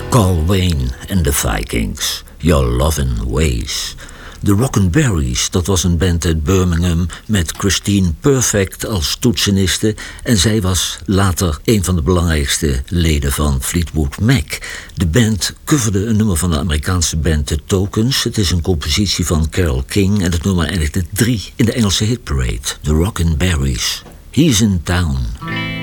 Carl Wayne en de Vikings, Your Lovin' Ways. De Rockenberries, dat was een band uit Birmingham met Christine Perfect als toetseniste. En zij was later een van de belangrijkste leden van Fleetwood Mac. De band coverde een nummer van de Amerikaanse band The Tokens. Het is een compositie van Carole King en het nummer eindigde 3 in de Engelse hitparade. De Rockenberries. He's in Town.